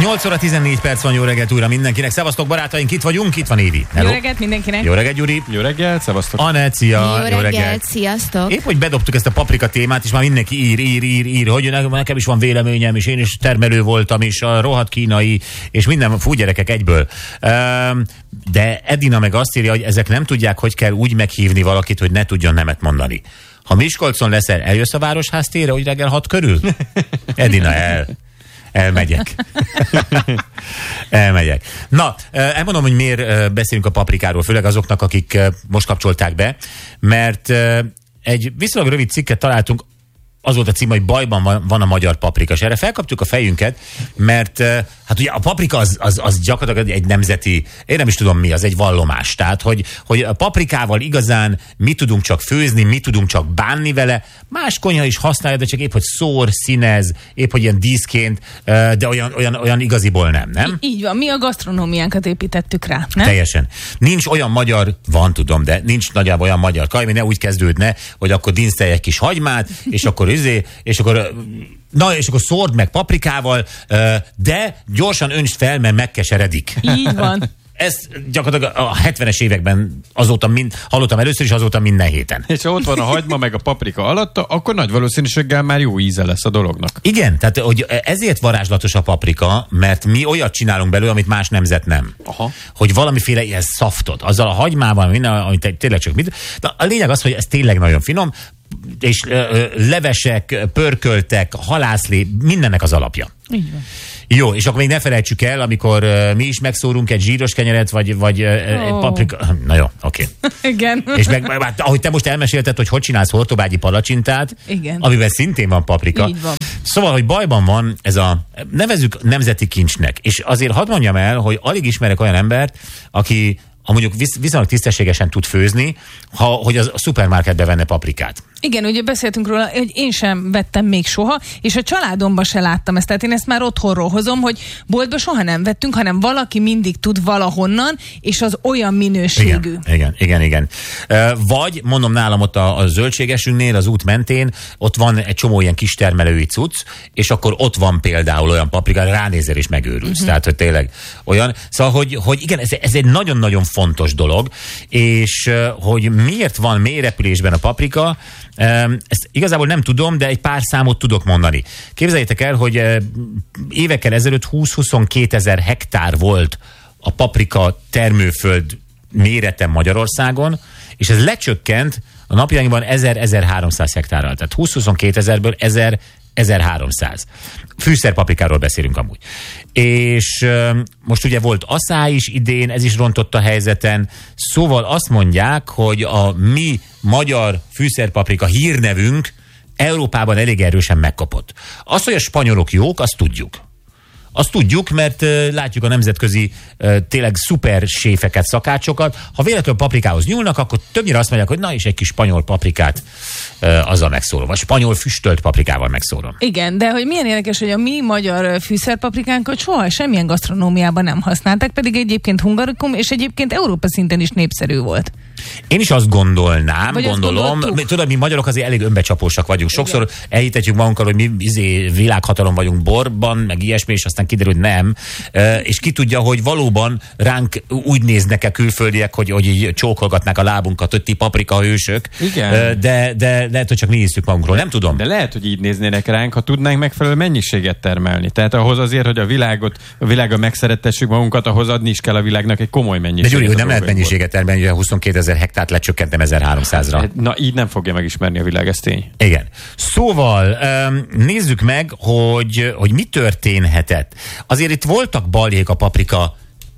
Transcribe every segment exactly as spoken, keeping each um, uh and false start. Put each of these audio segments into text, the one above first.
nyolc óra tizennégy perc van, jó reggelt újra mindenkinek. Szevasztok barátaink, itt vagyunk, itt van Évi. Hello. Jó reggelt mindenkinek. Jó reggelt, Gyuri. Jó reggelt, szevasztok. Anett, szia. Jó, jó reggelt, reggelt, sziasztok. Épp, hogy bedobtuk ezt a paprika témát, és már mindenki ír, ír, ír, ír, hogy nekem is van véleményem, és én is termelő voltam, és a rohadt kínai, és minden, fú gyerekek egyből. De Edina meg azt írja, hogy ezek nem tudják, hogy kell úgy meghívni valakit, hogy ne tudjon nemet mondani. Ha Miskolcon leszel, eljössz a Városház térre, hogy reggel hat körül? Edina, el. Elmegyek. Elmegyek. Na, elmondom, hogy miért beszélünk a paprikáról, főleg azoknak, akik most kapcsolták be, mert egy viszonylag rövid cikket találtunk, az volt a cím, hogy bajban van, van a magyar paprika. És erre felkaptuk a fejünket, mert hát ugye a paprika az, az, az gyakorlatilag egy nemzeti, én nem is tudom mi, az egy vallomás. Tehát, hogy, hogy a paprikával igazán mi tudunk csak főzni, mi tudunk csak bánni vele, más konyha is használja, de csak épp, hogy szór, színez, épp, hogy ilyen díszként, de olyan, olyan, olyan igaziból nem, nem? Így van, mi a gasztronómiánkat építettük rá, nem? Teljesen. Nincs olyan magyar, van tudom, de nincs nagyjából olyan magyar kaj, ami ne úgy kezdődne, hogy akkor dinsztelj egy kis hagymát, és akkor izé, és akkor na, és akkor szórd meg paprikával, de gyorsan öntsd fel, mert megkeseredik. Így van. Ezt gyakorlatilag a hetvenes években azóta mind, hallottam először, és azóta minden héten. És ha ott van a hagyma meg a paprika alatta, akkor nagy valószínűséggel már jó íze lesz a dolognak. Igen, tehát hogy ezért varázslatos a paprika, mert mi olyat csinálunk belőle, amit más nemzet nem. Aha. Hogy valamiféle ilyen szaftot, azzal a hagymával, minden, amit tényleg csak mit. De a lényeg az, hogy ez tényleg nagyon finom, és ö, levesek, pörköltek, halászlé, mindennek az alapja. Így van. Jó, és akkor még ne felejtsük el, amikor uh, mi is megszórunk egy zsíros kenyeret, vagy, vagy uh, oh. egy paprika... Na jó, oké. Okay. Igen. És meg, ahogy te most elmesélted, hogy hogy csinálsz hortobágyi palacsintát, igen, amiben szintén van paprika. Így van. Szóval, hogy bajban van ez a, nevezzük nemzeti kincsnek. És azért hadd mondjam el, hogy alig ismerek olyan embert, aki ha mondjuk visz, viszonylag tisztességesen tud főzni, ha, hogy az a szupermarketbe venne paprikát. Igen, ugye beszéltünk róla, hogy én sem vettem még soha, és a családomban se láttam ezt, tehát én ezt már otthonról hozom, hogy boltba soha nem vettünk, hanem valaki mindig tud valahonnan, és az olyan minőségű. Igen, igen, igen. igen. Vagy, mondom nálam ott a, a zöldségesünknél, az út mentén, ott van egy csomó ilyen kis termelői cucc, és akkor ott van például olyan paprika, ránézel és megőrülsz. Uh-huh. Tehát, hogy tényleg olyan. Szóval, hogy, hogy igen, ez, ez egy nagyon-nagyon fontos dolog, és hogy miért van mélyrepülésben a paprika, ezt igazából nem tudom, de egy pár számot tudok mondani. Képzeljétek el, hogy évekkel ezelőtt húsz-huszonkétezer hektár volt a paprika termőföld mérete Magyarországon, és ez lecsökkent a napjainkban ezer-ezerháromszáz hektárral. Tehát húsz-huszonkétezerből ezer-ezerháromszáz. Fűszerpaprikáról beszélünk amúgy. És uh, most ugye volt aszály is idén, ez is rontott a helyzeten. Szóval azt mondják, hogy a mi magyar fűszerpaprika hírnevünk Európában elég erősen megkapott. Azt, hogy a spanyolok jók, azt tudjuk. Azt tudjuk, mert uh, látjuk a nemzetközi uh, tényleg szuper séfeket, szakácsokat. Ha véletlenül paprikához nyúlnak, akkor többnyire azt mondják, hogy na és egy kis spanyol paprikát uh, azzal megszórom. Vagy spanyol füstölt paprikával megszórom. Igen, de hogy milyen érdekes, hogy a mi magyar fűszerpaprikánkat soha semmilyen gasztronómiában nem használták, pedig egyébként hungarikum, és egyébként Európa szinten is népszerű volt. Én is azt gondolnám, Vagy gondolom, azt tudod, mi magyarok azért elég önbecsapósak vagyunk. Sokszor igen, elhitetjük magunkkal, hogy mi izé, világhatalom vagyunk borban, meg ilyesmi, és aztán kiderül, hogy nem. E, és ki tudja, hogy valóban ránk úgy néznek-e külföldiek, hogy, hogy így csókolgatnák a lábunkat, hogy ti paprika hősök. Igen. E, de, de lehet, hogy csak mi hiszük magunkról, nem tudom. De lehet, hogy így néznének ránk, ha tudnánk megfelelő mennyiséget termelni. Tehát ahhoz azért, hogy a világot, a világon megszerettessük magunkat, ahhoz adni is kell a világnak egy komoly mennyiséget. De Gyuri, hogy nem lehet mennyiséget termelni, hogy a huszonkétezer hektárt lecsökkentem ezerháromszázra. Na, így nem fogja megismerni a világ, ez tény. Igen. Szóval nézzük meg, hogy, hogy mi történhetett. Azért itt voltak balhék a paprika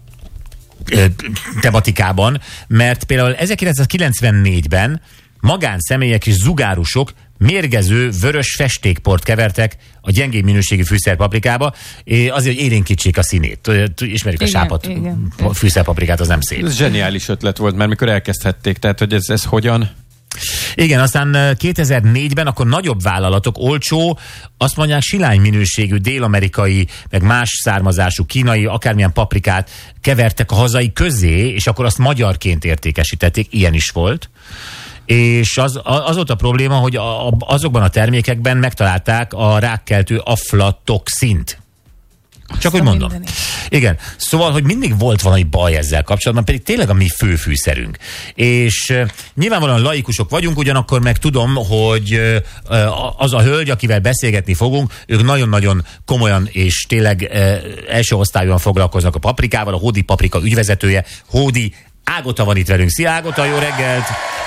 tematikában, mert például ezerkilencszázkilencvennégyben magánszemélyek és zugárusok mérgező vörös festékport kevertek a gyengébb minőségű fűszerpaprikába, azért, hogy élénkítsék a színét. Ismerjük a sápat fűszerpaprikát, az nem szép. Ez zseniális ötlet volt, mert mikor elkezdhették, tehát hogy ez, ez hogyan... Igen, aztán kétezer-négyben akkor nagyobb vállalatok olcsó, azt mondják silány minőségű dél-amerikai, meg más származású kínai, akármilyen paprikát kevertek a hazai közé, és akkor azt magyarként értékesítették, ilyen is volt. És az, az volt a probléma, hogy a, azokban a termékekben megtalálták a rákkeltő aflatoxint. Csak úgy mondom. Mindeni. Igen. Szóval, hogy mindig volt valami baj ezzel kapcsolatban, pedig tényleg a mi főfűszerünk. És uh, nyilvánvalóan laikusok vagyunk, ugyanakkor meg tudom, hogy uh, az a hölgy, akivel beszélgetni fogunk, ők nagyon-nagyon komolyan és tényleg uh, első osztályúan foglalkoznak a paprikával, a Hódi Paprika ügyvezetője, Hódi Ágota van itt velünk. Szia Ágota, jó reggelt!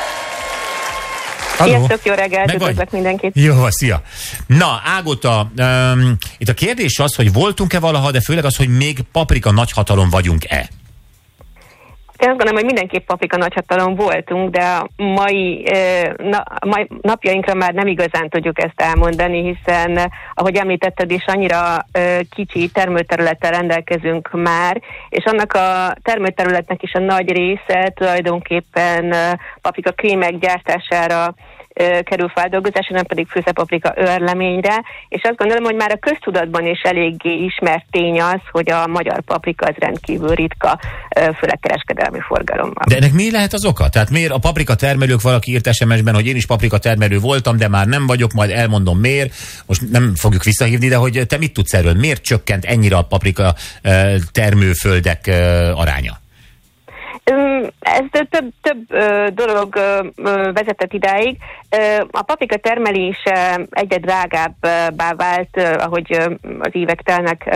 Sziasztok, jó reggelt, üdvözlök mindenkit. Jó, szia. Na, Ágota, um, itt a kérdés az, hogy voltunk-e valaha, de főleg az, hogy még paprika nagyhatalom vagyunk-e? Én azt gondolom, hogy mindenképp paprika nagyhatalom voltunk, de a mai, na, mai napjainkra már nem igazán tudjuk ezt elmondani, hiszen, ahogy említetted is, annyira kicsi termőterülettel rendelkezünk már, és annak a termőterületnek is a nagy része tulajdonképpen paprika krémek gyártására kerül feldolgozásra, nem pedig fűszerpaprika őrleményre, és azt gondolom, hogy már a köztudatban is eléggé ismert tény az, hogy a magyar paprika az rendkívül ritka, főleg kereskedelmi forgalommal. De ennek mi lehet az oka? Tehát miért a paprika termelők, valaki írt es em es-ben, hogy én is paprika termelő voltam, de már nem vagyok, majd elmondom miért, most nem fogjuk visszahívni, de hogy te mit tudsz erről? Miért csökkent ennyire a paprika termőföldek aránya? Ez több, több dolog vezetett idáig. A paprika termelése egyre drágábbá vált, ahogy az évek telnek,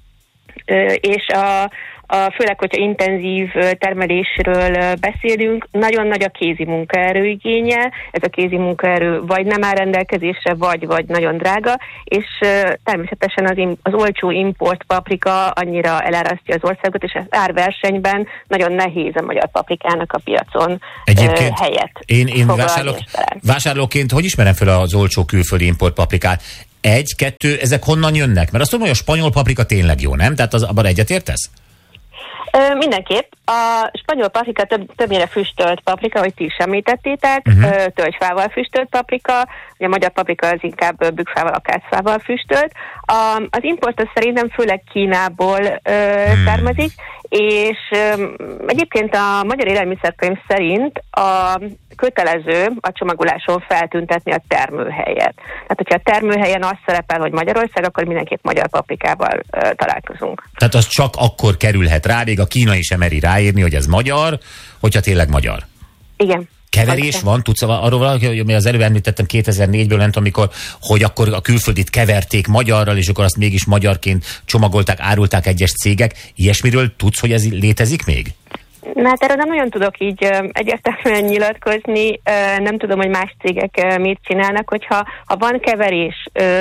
és a A, főleg, hogyha intenzív termelésről beszélünk, nagyon nagy a kézi munkaerő igénye, ez a kézi munkaerő vagy nem áll rendelkezésre, vagy, vagy nagyon drága, és természetesen az, az olcsó import paprika annyira elárasztja az országot, és az árversenyben nagyon nehéz a magyar paprikának a piacon Egyébként helyet én, én vásárlók, vásárlóként hogy ismerem fel az olcsó külföldi import paprikát? Egy, kettő, ezek honnan jönnek? Mert azt tudom, hogy a spanyol paprika tényleg jó, nem? Tehát az, abban egyetértesz? Mindenképp. A spanyol paprika több, többnyire füstölt paprika, ahogy ti is említettétek, uh-huh. tölgyfával füstölt paprika, ugye a magyar paprika az inkább bükkfával, akácfával füstölt. A, az import az szerintem főleg Kínából uh, származik, és um, egyébként a magyar élelmiszerkönyv szerint a kötelező a csomagoláson feltüntetni a termőhelyet. Tehát, hogyha a termőhelyen az szerepel, hogy Magyarország, akkor mindenképp magyar paprikával uh, találkozunk. Tehát az csak akkor kerülhet rá, még a kínai sem meri ráírni, hogy ez magyar, hogyha tényleg magyar. Igen. Keverés van? Tudsz arról valaki, hogy az előbb említettem kétezer-négyből, nem tudom, amikor, hogy akkor a külföldit keverték magyarral, és akkor azt mégis magyarként csomagolták, árulták egyes cégek. Ilyesmiről tudsz, hogy ez létezik még? Na, hát erről nem nagyon tudok így egyértelműen nyilatkozni, nem tudom, hogy más cégek mit csinálnak, hogyha ha van keverés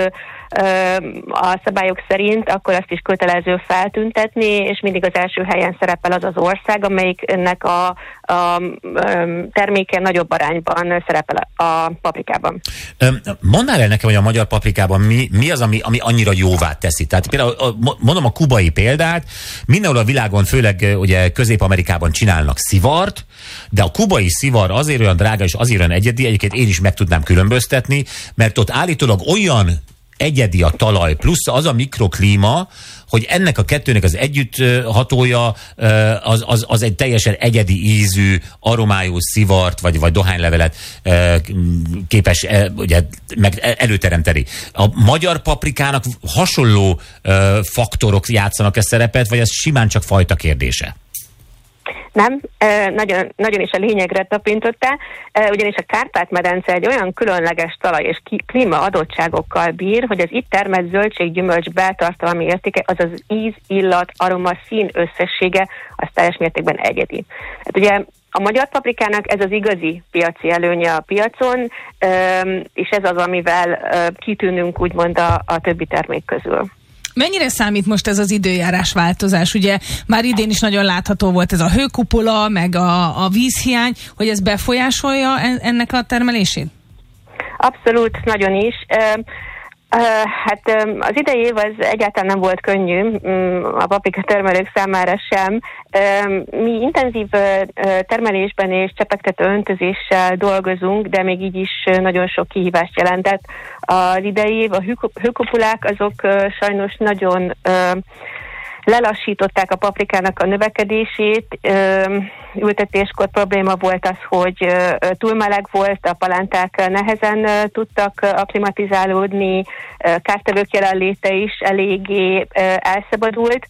a szabályok szerint, akkor azt is kötelező feltüntetni, és mindig az első helyen szerepel az az ország, amelyiknek a, a terméke nagyobb arányban szerepel a paprikában. Mondd el nekem, hogy a magyar paprikában mi, mi az, ami, ami annyira jóvá teszi. Tehát például mondom a kubai példát, mindenhol a világon, főleg ugye Közép-Amerikában csinálnak szivart, de a kubai szivar azért olyan drága és azért olyan egyedi, egyébként én is meg tudnám különböztetni, mert ott állítólag olyan egyedi a talaj, plusz az a mikroklíma, hogy ennek a kettőnek az együtthatója az, az, az egy teljesen egyedi ízű, aromájú szivart, vagy, vagy dohánylevelet képes ugye, meg előteremteni. A magyar paprikának hasonló faktorok játszanak ezt szerepet, vagy ez simán csak fajta kérdése? Nem, nagyon, nagyon is a lényegre tapintottál, ugyanis a Kárpát-medence egy olyan különleges talaj és klíma adottságokkal bír, hogy az itt termelt zöldség-gyümölcs beltartalmi értéke, azaz íz, illat, aroma, szín összessége, az teljes mértékben egyedi. Hát ugye a magyar paprikának ez az igazi piaci előnye a piacon, és ez az, amivel kitűnünk úgymond a, a többi termék közül. Mennyire számít most ez az időjárás változás? Ugye már idén is nagyon látható volt ez a hőkupola, meg a, a vízhiány, hogy ez befolyásolja ennek a termelését? Abszolút, nagyon is. Hát az idei év az egyáltalán nem volt könnyű, a paprika termelők számára sem. Mi intenzív termelésben és csepegtető öntözéssel dolgozunk, de még így is nagyon sok kihívást jelentett az idei év. A hőkupulák azok sajnos nagyon lelassították a paprikának a növekedését. Ültetéskor probléma volt az, hogy túl meleg volt, a palánták nehezen tudtak akklimatizálódni, kártevők jelenléte is eléggé elszabadult.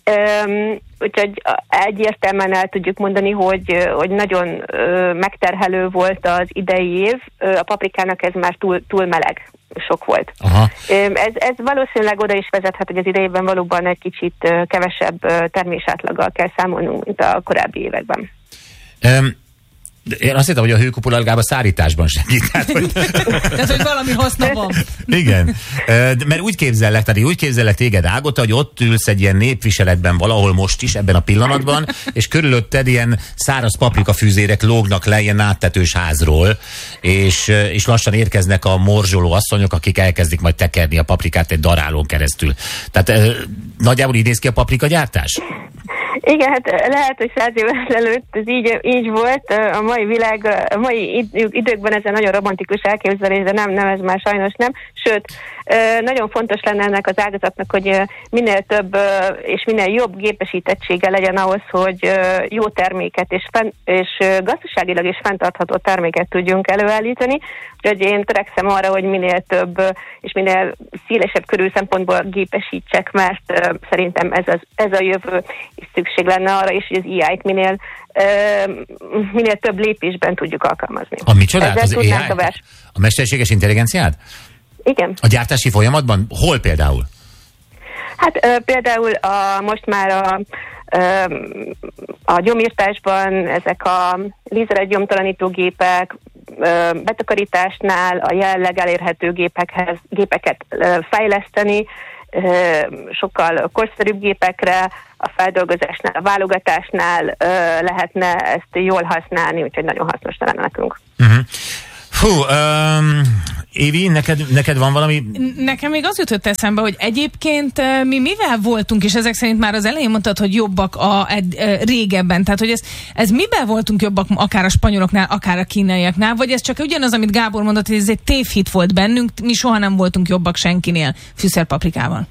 Um, úgyhogy egyértelműen el tudjuk mondani, hogy, hogy nagyon uh, megterhelő volt az idei év. Uh, a paprikának ez már túl, túl meleg sok volt. Aha. Um, ez, ez valószínűleg oda is vezethet, hogy az idejében valóban egy kicsit uh, kevesebb uh, termésátlaggal kell számolnunk, mint a korábbi években. Um. Én azt hittem, hogy a hőkupola legalább a szárításban segít. Tehát, hogy... Tehát, hogy valami haszna van. Igen. Mert úgy képzellek, tehát úgy képzellek téged, Ágota, hogy ott ülsz egy ilyen népviseletben valahol most is, ebben a pillanatban, és körülötted ilyen száraz paprikafűzérek lógnak le ilyen áttetős házról, és, és lassan érkeznek a morzsoló asszonyok, akik elkezdik majd tekerni a paprikát egy darálón keresztül. Tehát nagyjából így néz ki a paprikagyártás? Igen, hát lehet, hogy száz évvel ezelőtt ez így, így volt. A mai világ, a mai időkben ez egy nagyon romantikus elképzelés, de nem, nem, ez már sajnos nem. Sőt, nagyon fontos lenne ennek az ágazatnak, hogy minél több és minél jobb gépesítettsége legyen ahhoz, hogy jó terméket és, fenn, és gazdaságilag is fenntartható terméket tudjunk előállítani. Úgyhogy én törekszem arra, hogy minél több és minél szélesebb körű szempontból gépesítsek, mert szerintem ez, az, ez a jövő, és szükség lenne arra is, hogy az í á-t minél, minél több lépésben tudjuk alkalmazni. A micsodát? Az á i? A, a mesterséges intelligenciát? Igen. A gyártási folyamatban? Hol például? Hát ö, például a, most már a, ö, a gyomírtásban ezek a lézeres gyomtalanító gépek, ö, betakarításnál a jelenleg elérhető gépekhez, gépeket ö, fejleszteni, ö, sokkal korszerűbb gépekre, a feldolgozásnál, a válogatásnál ö, lehetne ezt jól használni, úgyhogy nagyon hasznos lenne nekünk. Uh-huh. Fú, um, Évi, neked, neked van valami? Nekem még az jutott eszembe, hogy egyébként mi mivel voltunk, és ezek szerint már az elején mondtad, hogy jobbak a, a, a régebben, tehát hogy ez, ez miben voltunk jobbak akár a spanyoloknál, akár a kínaiaknál, vagy ez csak ugyanaz, amit Gábor mondott, hogy ez egy tévhit volt bennünk, mi soha nem voltunk jobbak senkinél fűszerpaprikával.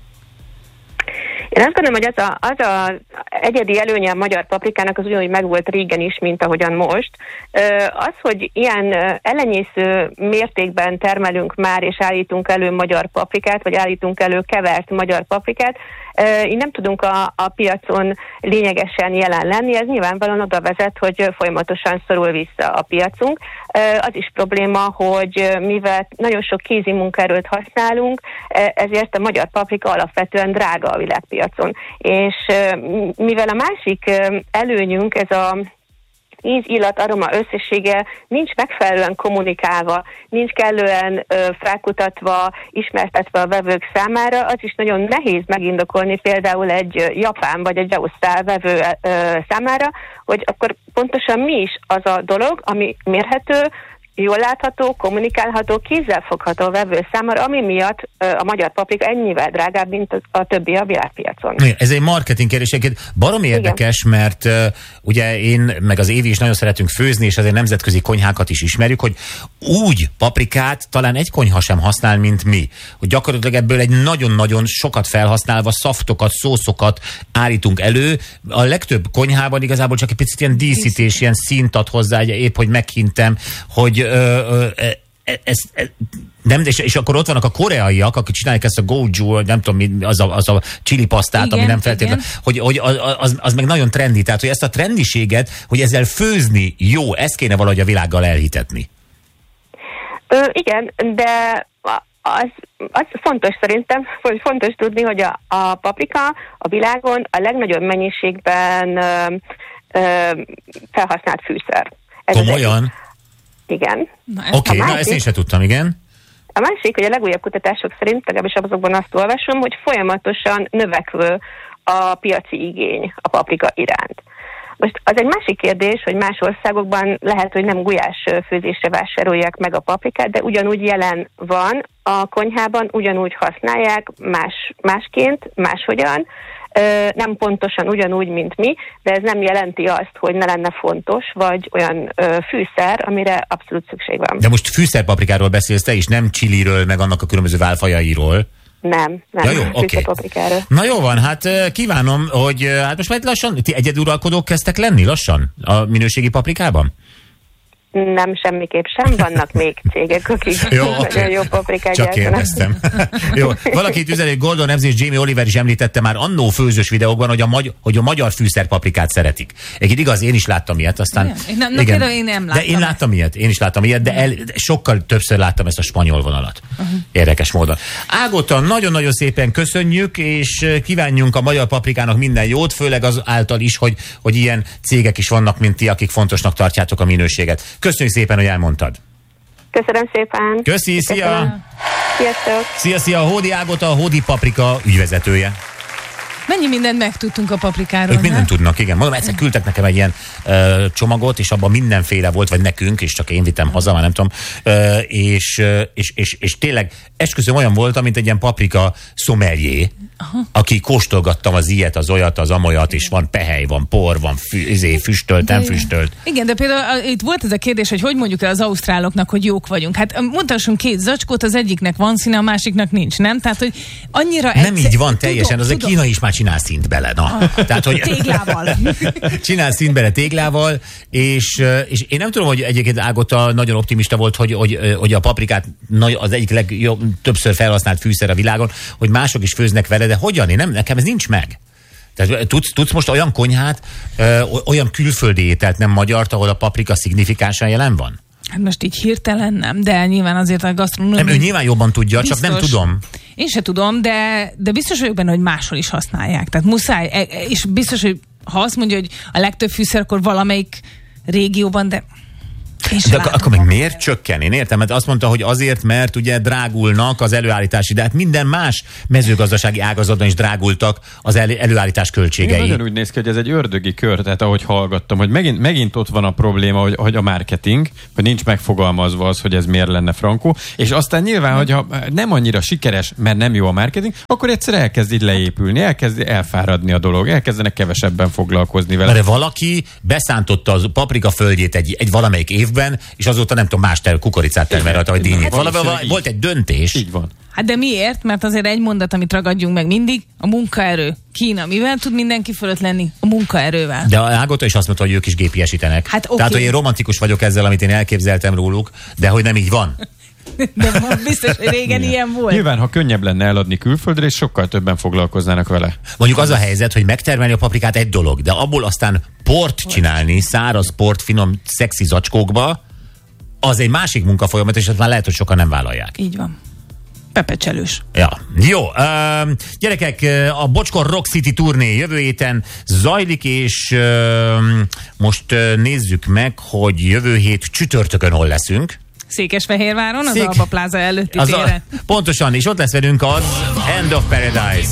Én azt gondolom, hogy az a, az a egyedi előnye a magyar paprikának az ugyanúgy megvolt régen is, mint ahogyan most. Az, hogy ilyen ellenyésző mértékben termelünk már, és állítunk elő magyar paprikát, vagy állítunk elő kevert magyar paprikát, így nem tudunk a, a piacon lényegesen jelen lenni. Ez nyilvánvalóan oda vezet, hogy folyamatosan szorul vissza a piacunk. Az is probléma, hogy mivel nagyon sok kézi munkaerőt használunk, ezért a magyar paprika alapvetően drága a világpiacon. És mivel a másik előnyünk, ez a íz, illat, aroma összessége nincs megfelelően kommunikálva, nincs kellően ö, felkutatva, ismertetve a vevők számára, az is nagyon nehéz megindokolni például egy japán vagy egy ausztrál vevő ö, számára, hogy akkor pontosan mi is az a dolog, ami mérhető, jól látható, kommunikálható, kézzelfogható a vevő számára, ami miatt a magyar paprika ennyivel drágább, mint a többi a világpiacon. Ez egy marketing kérdés. Baromi érdekes, igen, mert uh, ugye én meg az Évi is nagyon szeretünk főzni, és azért nemzetközi konyhákat is ismerjük, hogy úgy paprikát talán egy konyha sem használ, mint mi. Hogy gyakorlatilag ebből egy nagyon-nagyon sokat felhasználva szaftokat, szószokat állítunk elő. A legtöbb konyhában igazából csak egy picit ilyen díszítés, ilyen színt ad hozzá, épp hogy meghintem, hogy Ö, ö, ez, ez, nem, és, és akkor ott vannak a koreaiak, akik csinálják ezt a goju, nem tudom, mi, az a, az a chili pasztát, igen, ami nem feltétlenül, hogy, hogy az, az meg nagyon trendi, tehát hogy ezt a trendiséget, hogy ezzel főzni jó, ezt kéne valahogy a világgal elhitetni. Ö, igen, de az, az fontos szerintem, hogy fontos tudni, hogy a, a paprika a világon a legnagyobb mennyiségben ö, ö, felhasznált fűszer. Ez komolyan? Igen. Oké, okay, na ezt én sem tudtam, igen. A másik, hogy a legújabb kutatások szerint, legalábbis azokban azt olvasom, hogy folyamatosan növekvő a piaci igény a paprika iránt. Most az egy másik kérdés, hogy más országokban lehet, hogy nem gulyás főzésre vásárolják meg a paprikát, de ugyanúgy jelen van a konyhában, ugyanúgy használják más, másként, máshogyan, nem pontosan ugyanúgy, mint mi, de ez nem jelenti azt, hogy ne lenne fontos, vagy olyan ö, fűszer, amire abszolút szükség van. De most fűszerpaprikáról beszélsz te is, nem chiliről, meg annak a különböző válfajairól. Nem, nem. Ja, jó, oké. Okay. Paprikára. Na jó van, hát kívánom, hogy hát most már lassan, ti egyeduralkodók kezdtek lenni lassan a minőségi paprikában? Nem, semmiképp sem. Vannak még cégek, akik jó, nagyon okay. jó paprikát Csak kérdeztem. Jó, valaki itt üzeli, Gordon Ramsay és Jamie Oliver is említette már annó főzős videókban, hogy a, magy- hogy a magyar fűszerpaprikát szeretik. Egy igaz, én is láttam ilyet, aztán... Nem, nem, igen, én nem láttam. De én láttam ilyet, én is láttam ilyet, de, el, de sokkal többször láttam ezt a spanyol vonalat. Uh-huh. Érdekes módon. Ágota, nagyon-nagyon szépen köszönjük, és kívánjunk a magyar paprikának minden jót, főleg az által is, hogy, hogy ilyen cégek is vannak, mint ti, akik fontosnak tartjátok a minőséget. Köszönjük szépen, hogy elmondtad. Köszönöm szépen. Köszi, szia! Köszönöm. Sziasztok! Szia, szia! Hódi Ágota, a Hódi Paprika ügyvezetője. Mennyi mindent megtudtunk a paprikáról, Ők mindent tudnak, igen. Mondom, egyszer küldtek nekem egy ilyen ö, csomagot, és abban mindenféle volt, vagy nekünk, és csak én vittem haza, már nem tudom. Ö, és, és, és, és tényleg esküszöm olyan volt, mint egy ilyen paprika sommelier, aki kóstolgattam az ilyet, az olyat, az amolyat, és van pehely, van por, van fü, izé, füstölt, nem füstölt. Igen, de például itt volt ez a kérdés, hogy hogy mondjuk el az ausztráloknak, hogy jók vagyunk. Hát mutassunk két zacskót, az egyiknek van színe, a másiknak nincs, nem? Tehát, hogy annyira... Nem egyszer... így van teljesen, tudom, az tudom. A Kína is már csinál színt bele, na. Ah, Tehát, hogy... Téglával. Csinál színt bele téglával, és, és én nem tudom, hogy egyébként Ágota nagyon optimista volt, hogy, hogy, hogy a paprikát az egyik legjobb, többször felhasznált fűszer a világon, hogy mások is főznek vele, de hogyan? Én nem, nekem ez nincs meg. Tehát tudsz, tudsz most olyan konyhát, ö, olyan külföldi ételt, nem magyart, ahol a paprika szignifikánsan jelen van? Hát most így hirtelen nem, de nyilván azért a gasztronómia... Nem, ő nyilván jobban tudja, biztos, csak nem tudom. Én se tudom, de, de biztos vagyok benne, hogy máshol is használják. Tehát muszáj, és biztos, hogy ha azt mondja, hogy a legtöbb fűszer, akkor valamelyik régióban, de... De ak- akkor meg miért csökken? Én értem, mert azt mondta, hogy azért, mert ugye drágulnak az előállítási, de hát minden más mezőgazdasági ágazatban is drágultak az el- előállítás költségei. Én nagyon úgy néz ki, hogy ez egy ördögi kör, tehát ahogy hallgattam, hogy megint, megint ott van a probléma, hogy, hogy a marketing, hogy nincs megfogalmazva az, hogy ez miért lenne frankó, és aztán nyilván, hogyha nem annyira sikeres, mert nem jó a marketing, akkor egyszer elkezd így leépülni, elkezd elfáradni a dolog, elkezdenek kevesebben foglalkozni vele. De valaki beszántotta a paprika földjét egy, egy valamelyik évben, és azóta nem tudom, más ter, kukoricát termel rajta, vagy dinnyét. Valamivel volt egy döntés. Így van. Hát de miért? Mert azért egy mondat, amit ragadjunk meg mindig, a munkaerő. Kína mivel tud mindenki fölött lenni? A munkaerővel. De Ágota is azt mondta, hogy ők is gépiesítenek. Hát okay. Tehát, hogy én romantikus vagyok ezzel, amit én elképzeltem róluk, de hogy nem így van. De biztos, hogy régen ilyen volt. Nyilván, ha könnyebb lenne eladni külföldre, és sokkal többen foglalkoznának vele. Mondjuk az a helyzet, hogy megtermelni a paprikát egy dolog, de abból aztán port csinálni, száraz port, finom, szexi zacskókba, az egy másik munkafolyamat, és azt már lehet, hogy sokan nem vállalják. Így van. Pepecselős. Ja, jó. Uh, gyerekek, a Bocskor Rock City turné jövő héten zajlik, és uh, most uh, nézzük meg, hogy jövő hét csütörtökön hol leszünk. Székesfehérváron, az Szék... Alba Pláza előtti az téren. A... Pontosan, és ott lesz velünk az End of Paradise.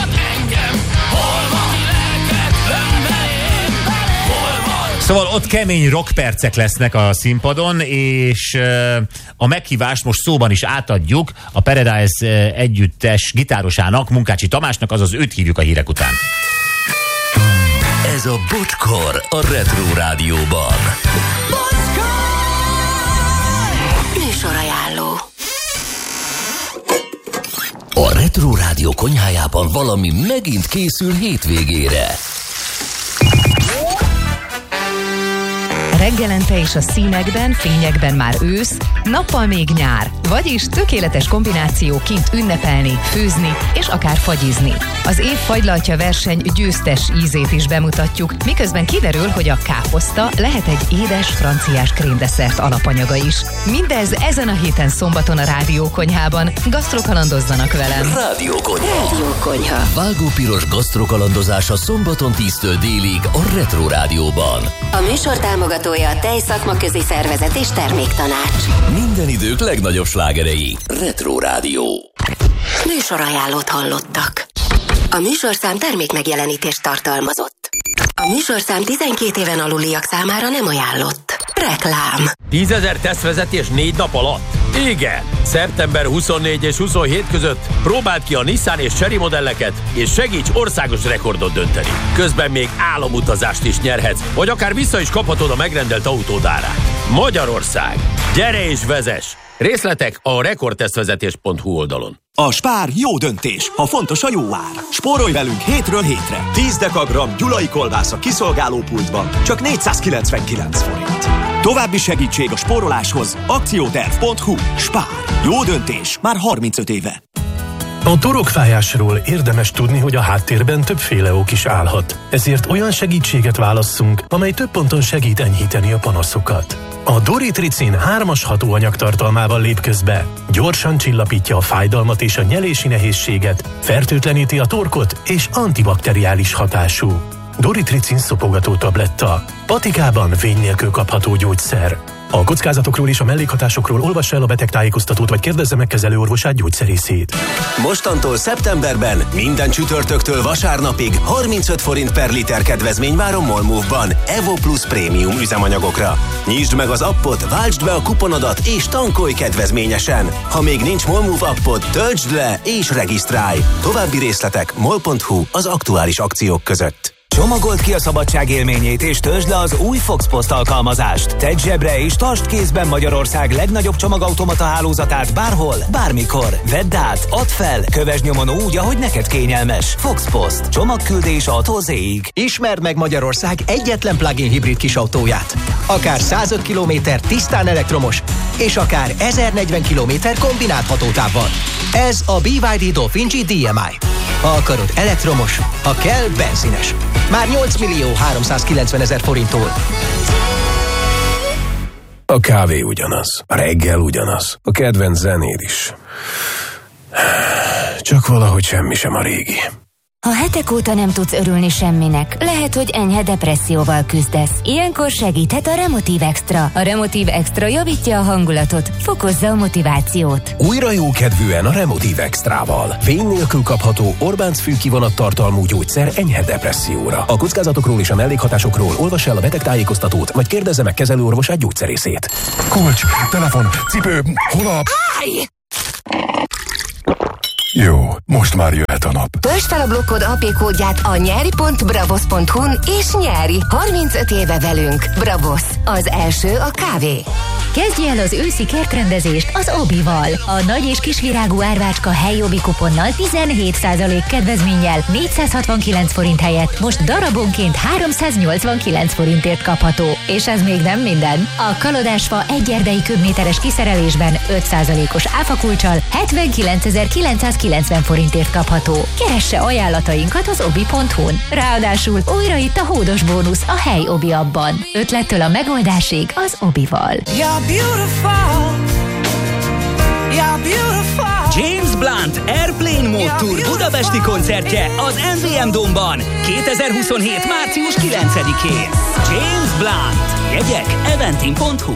Szóval ott kemény rockpercek lesznek a színpadon, és uh, a meghívást most szóban is átadjuk a Paradise uh, együttes gitárosának, Munkácsi Tamásnak, azaz őt hívjuk a hírek után. Ez a Bocskor a Retro Rádióban. Bocskor! Műsorajánló. A Retro Rádió konyhájában valami megint készül hétvégére. Reggelente és a színekben, fényekben már ősz, nappal még nyár, vagyis tökéletes kombináció kint ünnepelni, főzni és akár fagyizni. Az év fagylaltja verseny győztes ízét is bemutatjuk, miközben kiderül, hogy a káposzta lehet egy édes franciás krémdesszert alapanyaga is. Mindez ezen a héten szombaton a Rádiókonyhában. Gasztrokalandozzanak velem! Rádiókonyha. Rádiókonyha. Vágópiros gasztrokalandozása szombaton tíztől délig a Retro Rádióban. A műsor támogatója a Tejszakmaközi Szervezet és Terméktanács. Minden idők legnagyobb slágerei. Retro Rádió. Műsorajánlót hallottak. A műsorszám termékmegjelenítést tartalmazott. A műsorszám tizenkét éven aluliak számára nem ajánlott. Reklám. tízezer tesztvezetés négy nap alatt? Igen! szeptember huszonnégy és huszonhét között próbáld ki a Nissan és Chery modelleket, és segíts országos rekordot dönteni. Közben még álomutazást is nyerhetsz, vagy akár vissza is kaphatod a megrendelt autód árát. Magyarország! Gyere és vezess! Részletek a rekordtesztvezetés pont hu oldalon. A Spár jó döntés, ha fontos a jó ár. Spórolj velünk hétről hétre. tíz dekagram gyulai kolbász a kiszolgálópultban, csak négyszázkilencvenkilenc forint. További segítség a spóroláshoz akcióterv pont hu. Spár. Jó döntés. Már harmincöt éve. A torokfájásról érdemes tudni, hogy a háttérben többféle ok is állhat. Ezért olyan segítséget válasszunk, amely több ponton segít enyhíteni a panaszokat. A Doritricin hármas hatóanyag tartalmával lép közbe. Gyorsan csillapítja a fájdalmat és a nyelési nehézséget, fertőtleníti a torkot és antibakteriális hatású. Doritricin szopogató tabletta. Patikában vény nélkül kapható gyógyszer. A kockázatokról és a mellékhatásokról olvassa el a betegtájékoztatót, vagy kérdezze meg kezelőorvosát, gyógyszerészét. Mostantól szeptemberben minden csütörtöktől vasárnapig harmincöt forint per liter kedvezmény vár a Molmove-ban Evo Plus Prémium üzemanyagokra. Nyisd meg az appot, váltsd be a kuponodat és tankolj kedvezményesen. Ha még nincs Molmove appod, töltsd le és regisztrálj. További részletek mol pont hu az aktuális akciók között. Csomagold ki a szabadság élményét és töltsd le az új Fox Post alkalmazást. Tedd zsebre és tartsd kézben Magyarország legnagyobb csomagautomata hálózatát bárhol, bármikor. Vedd át, add fel, kövesd nyomon úgy, ahogy neked kényelmes. Fox Post. Csomagküldés A-tól Z-ig. Ismerd meg Magyarország egyetlen plug-in hibrid kisautóját. Akár százöt kilométer tisztán elektromos, és akár ezernegyven kilométer kombinált hatótávval. Ez a bé vé dé Dolphin G dé em i. Ha akarod elektromos, ha kell benzines. Már nyolc millió háromszázkilencven ezer forinttól. A kávé ugyanaz, a reggel ugyanaz, a kedvenc zenéd is. Csak valahogy semmi sem a régi. Ha hetek óta nem tudsz örülni semminek, lehet, hogy enyhe depresszióval küzdesz. Ilyenkor segíthet a Remotív Extra. A Remotív Extra javítja a hangulatot, fokozza a motivációt. Újra jókedvűen a Remotív Extrával. Vény nélkül kapható Orbánc fűkivonat tartalmú gyógyszer enyhe depresszióra. A kockázatokról és a mellékhatásokról olvass el a betegtájékoztatót, vagy kérdezze meg kezelőorvosát, gyógyszerészét. Kulcs, telefon, cipő, holap. Állj! Jó, most már jöhet a nap. Töltsd fel a blokkod á pé kódját a nyári pont bravos pont hu-n és nyári. harmincöt éve velünk. Bravos, az első a kávé. Kezdj el az őszi kertrendezést az Obival. A nagy és kisvirágú árvácska helyi Obi kuponnal tizenhét százalék kedvezménnyel négyszázhatvankilenc forint helyett most darabonként háromszáznyolcvankilenc forintért kapható. És ez még nem minden. A kalodásfa egy erdei köbméteres kiszerelésben öt százalékos áfakulccsal hetvenkilencezer-kilencszázkilencven forintért kapható. Keresse ajánlatainkat az obi pont hu-n. Ráadásul újra itt a hódos bónusz a hely Obi abban. Ötlettől a megoldásig az Obival. Beautiful. You're beautiful. James Blunt Airplane Mode Tour budapesti koncertje az em vé em Dome-ban kétezer-huszonhét. március kilencedikén. James Blunt. Jegyek eventim pont hu.